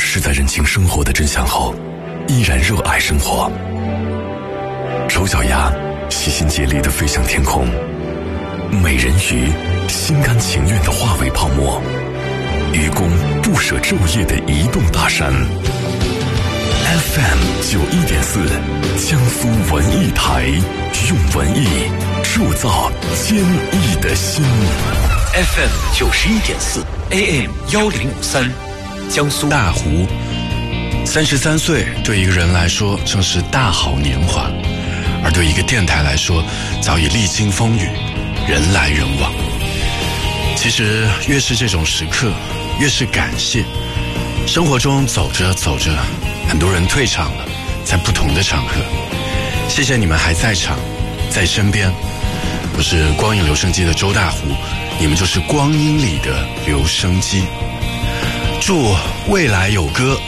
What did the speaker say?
是在认清生活的真相后，依然热爱生活。丑小鸭细心竭力地飞向天空，美人鱼心甘情愿地化为泡沫，愚公不舍昼夜地移动大山。FM 91.4江苏文艺台，用文艺铸造坚毅的心。 FM 91.4 AM 1053，江苏大湖。33岁对一个人来说正是大好年华，而对一个电台来说早已历经风雨，人来人往。其实越是这种时刻，越是感谢。生活中走着走着，很多人退场了，在不同的场合。谢谢你们还在场，在身边。我是光影留声机的周大湖，你们就是光阴里的留声机。祝未来有歌